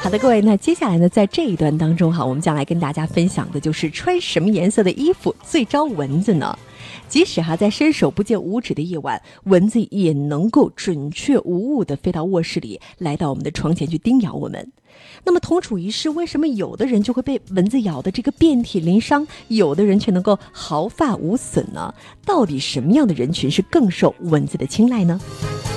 好的，各位，那接下来呢，在这一段当中哈，我们将来跟大家分享的就是穿什么颜色的衣服最招蚊子呢？即使在伸手不见五指的夜晚，蚊子也能够准确无误地飞到卧室里，来到我们的床前去叮咬我们。那么同处一室，为什么有的人就会被蚊子咬的这个遍体鳞伤，有的人却能够毫发无损呢？到底什么样的人群是更受蚊子的青睐呢？